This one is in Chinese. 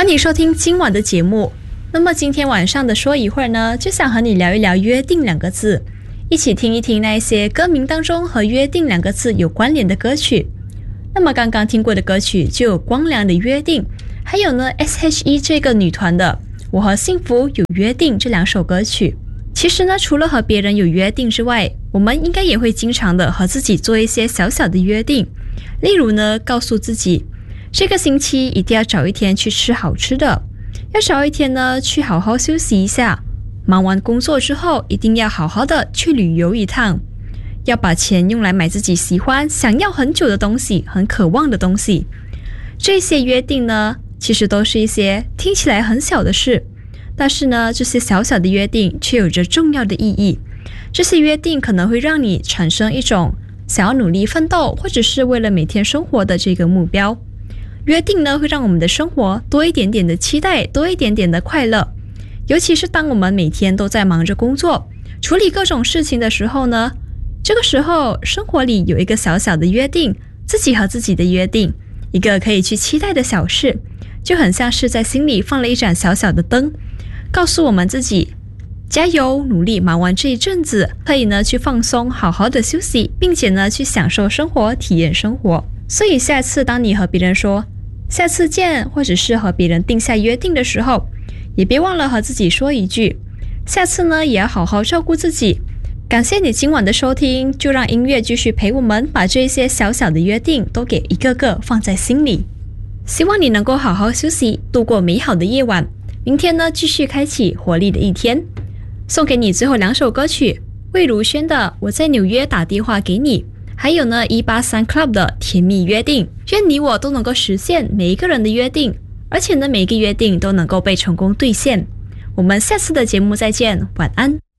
欢迎收听今晚的节目。那么今天晚上的说一会儿呢，就想和你聊一聊约定两个字，一起听一听那些歌名当中和约定两个字有关联的歌曲。那么刚刚听过的歌曲就有光良的约定，还有呢 SHE 这个女团的我和幸福有约定这两首歌曲。其实呢，除了和别人有约定之外，我们应该也会经常的和自己做一些小小的约定。例如呢，告诉自己这个星期一定要找一天去吃好吃的，要找一天呢去好好休息一下，忙完工作之后一定要好好的去旅游一趟，要把钱用来买自己喜欢想要很久的东西，很渴望的东西。这些约定呢，其实都是一些听起来很小的事，但是呢，这些小小的约定却有着重要的意义。这些约定可能会让你产生一种想要努力奋斗，或者是为了每天生活的这个目标。约定呢，会让我们的生活多一点点的期待，多一点点的快乐。尤其是当我们每天都在忙着工作，处理各种事情的时候呢，这个时候生活里有一个小小的约定，自己和自己的约定，一个可以去期待的小事，就很像是在心里放了一盏小小的灯，告诉我们自己加油努力，忙完这一阵子可以呢去放松，好好的休息，并且呢去享受生活，体验生活。所以下次当你和别人说下次见，或者是和别人定下约定的时候，也别忘了和自己说一句下次呢也要好好照顾自己。感谢你今晚的收听，就让音乐继续陪我们把这些小小的约定都给一个个放在心里。希望你能够好好休息，度过美好的夜晚，明天呢继续开启活力的一天。送给你最后两首歌曲，魏如萱的我在纽约打电话给你，还有呢183 Club 的甜蜜约定。愿你我都能够实现每一个人的约定，而且呢每一个约定都能够被成功兑现。我们下次的节目再见，晚安。